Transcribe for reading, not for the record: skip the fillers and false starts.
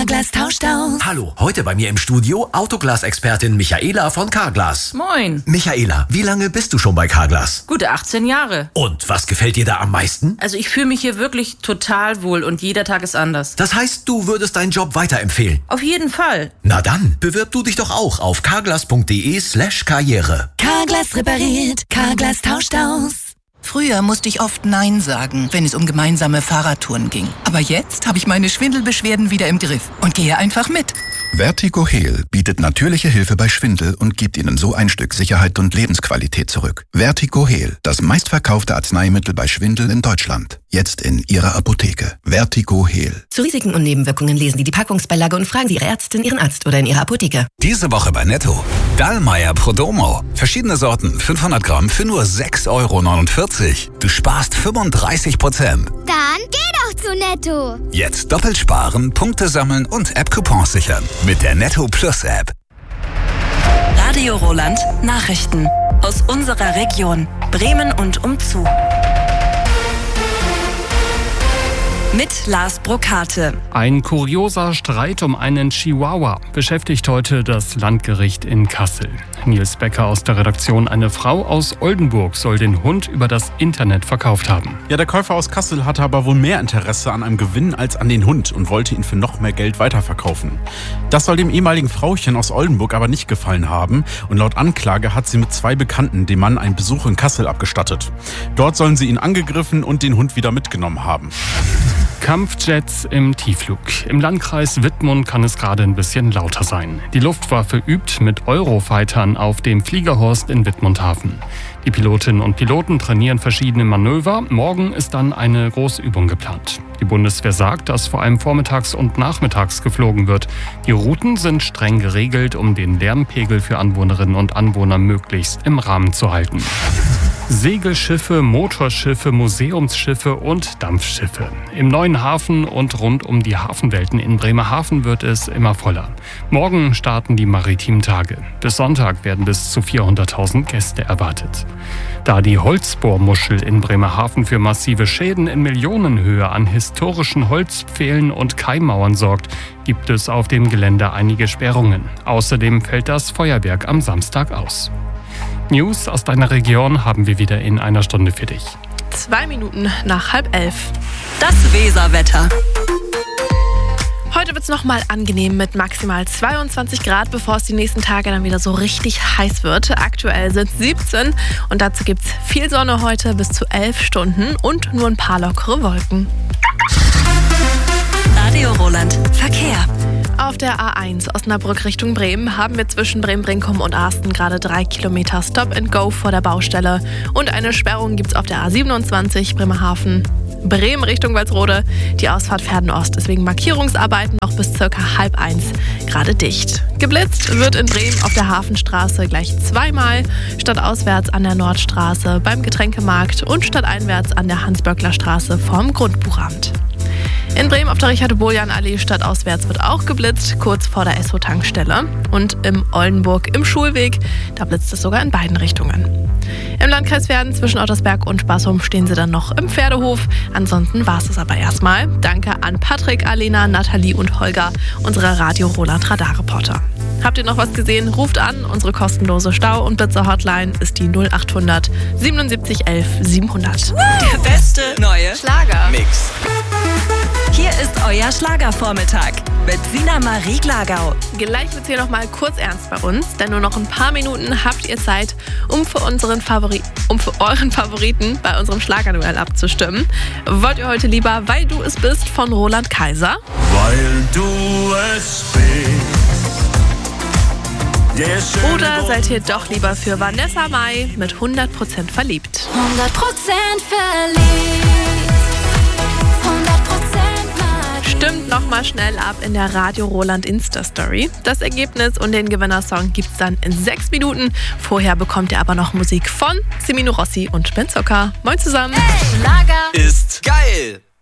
Carglass tauscht aus. Hallo, heute bei mir im Studio Autoglas-Expertin Michaela von Carglass. Moin. Michaela, wie lange bist du schon bei Carglass? Gute 18 Jahre. Und was gefällt dir da am meisten? Also ich fühle mich hier wirklich total wohl und jeder Tag ist anders. Das heißt, du würdest deinen Job weiterempfehlen? Auf jeden Fall. Na dann, bewirb du dich doch auch auf carglass.de/karriere. Carglass repariert, Carglass tauscht aus. Früher musste ich oft Nein sagen, wenn es um gemeinsame Fahrradtouren ging. Aber jetzt habe ich meine Schwindelbeschwerden wieder im Griff und gehe einfach mit. Vertigo Heal bietet natürliche Hilfe bei Schwindel und gibt Ihnen so ein Stück Sicherheit und Lebensqualität zurück. Vertigo Heal, das meistverkaufte Arzneimittel bei Schwindel in Deutschland. Jetzt in Ihrer Apotheke. Vertigo Heal. Zu Risiken und Nebenwirkungen lesen Sie die Packungsbeilage und fragen Sie Ihre Ärztin, Ihren Arzt oder in Ihrer Apotheke. Diese Woche bei Netto. Dallmayr Prodomo. Verschiedene Sorten, 500 Gramm für nur 6,49 Euro. Du sparst 35%. Dann geh doch zu Netto. Jetzt doppelt sparen, Punkte sammeln und App-Coupons sichern. Mit der Netto Plus App. Radio Roland Nachrichten aus unserer Region Bremen und umzu. Mit Lars Brokate. Ein kurioser Streit um einen Chihuahua beschäftigt heute das Landgericht in Kassel. Nils Becker aus der Redaktion. Eine Frau aus Oldenburg soll den Hund über das Internet verkauft haben. Ja, der Käufer aus Kassel hatte aber wohl mehr Interesse an einem Gewinn als an den Hund und wollte ihn für noch mehr Geld weiterverkaufen. Das soll dem ehemaligen Frauchen aus Oldenburg aber nicht gefallen haben und laut Anklage hat sie mit 2 Bekannten dem Mann einen Besuch in Kassel abgestattet. Dort sollen sie ihn angegriffen und den Hund wieder mitgenommen haben. Kampfjets im Tiefflug. Im Landkreis Wittmund kann es gerade ein bisschen lauter sein. Die Luftwaffe übt mit Eurofightern auf dem Fliegerhorst in Wittmundhafen. Die Pilotinnen und Piloten trainieren verschiedene Manöver. Morgen ist dann eine Großübung geplant. Die Bundeswehr sagt, dass vor allem vormittags und nachmittags geflogen wird. Die Routen sind streng geregelt, um den Lärmpegel für Anwohnerinnen und Anwohner möglichst im Rahmen zu halten. Segelschiffe, Motorschiffe, Museumsschiffe und Dampfschiffe. Im neuen Hafen und rund um die Hafenwelten in Bremerhaven wird es immer voller. Morgen starten die maritimen Tage. Bis Sonntag werden bis zu 400.000 Gäste erwartet. Da die Holzbohrmuschel in Bremerhaven für massive Schäden in Millionenhöhe an historischen Holzpfählen und Keimmauern sorgt, gibt es auf dem Gelände einige Sperrungen. Außerdem fällt das Feuerwerk am Samstag aus. News aus deiner Region haben wir wieder in einer Stunde für dich. 2 Minuten nach 10:30. Das Weserwetter. Heute wird es nochmal angenehm mit maximal 22 Grad, bevor es die nächsten Tage dann wieder so richtig heiß wird. Aktuell sind es 17 und dazu gibt es viel Sonne heute bis zu 11 Stunden und nur ein paar lockere Wolken. Radio Roland Verkehr. Auf der A1 Osnabrück Richtung Bremen haben wir zwischen Bremen-Brinkum und Arsten gerade 3 Kilometer Stop-and-Go vor der Baustelle. Und eine Sperrung gibt es auf der A27 Bremerhaven. Bremen Richtung Walsrode. Die Ausfahrt Verden-Ost ist wegen Markierungsarbeiten noch bis ca. 12:30 gerade dicht. Geblitzt wird in Bremen auf der Hafenstraße gleich 2-mal, stadtauswärts an der Nordstraße beim Getränkemarkt und stadteinwärts an der Hans-Böckler-Straße vorm Grundbuchamt. In Bremen auf der Richard-Boljan-Allee stadtauswärts wird auch geblitzt, kurz vor der Esso-Tankstelle. Und im Oldenburg im Schulweg, da blitzt es sogar in beiden Richtungen. Im Landkreis Verden zwischen Ottersberg und Bassum stehen sie dann noch im Pferdehof. Ansonsten war es das aber erstmal. Danke an Patrick, Alena, Nathalie und Holger, unsere Radio Roland Radarreporter. Habt ihr noch was gesehen? Ruft an. Unsere kostenlose Stau- und Blitzer-Hotline ist die 0800 77 11 700. Der beste neue Schlager-Mix. Hier ist euer Schlagervormittag mit Sina Marie Glagau. Gleich wird es hier nochmal kurz ernst bei uns, denn nur noch ein paar Minuten habt ihr Zeit, um für euren Favoriten bei unserem Schlagerduell abzustimmen. Wollt ihr heute lieber Weil du es bist von Roland Kaiser? Weil du es bist. Oder seid ihr doch lieber für Vanessa Mai mit 100% verliebt? 100% verliebt. 100% Magie. Stimmt nochmal schnell ab in der Radio Roland Insta-Story. Das Ergebnis und den Gewinnersong gibt's dann in 6 Minuten. Vorher bekommt ihr aber noch Musik von Semino Rossi und Ben Zucker. Moin zusammen. Hey, Schlager Ist geil.